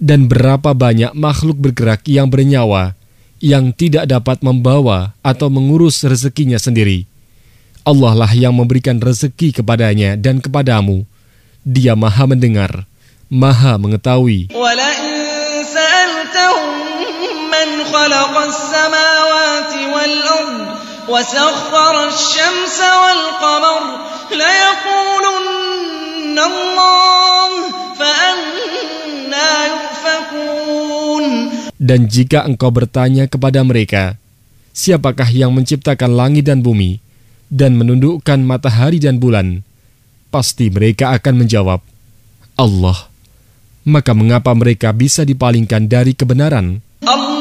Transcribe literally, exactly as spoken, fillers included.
Dan berapa banyak makhluk bergerak yang bernyawa, yang tidak dapat membawa atau mengurus rezekinya sendiri. Allah lah yang memberikan rezeki kepadanya dan kepadamu. Dia maha mendengar, maha mengetahui. Dan jika engkau bertanya kepada mereka, siapakah yang menciptakan langit dan bumi, dan menundukkan matahari dan bulan? Pasti mereka akan menjawab, Allah. Maka mengapa mereka bisa dipalingkan dari kebenaran?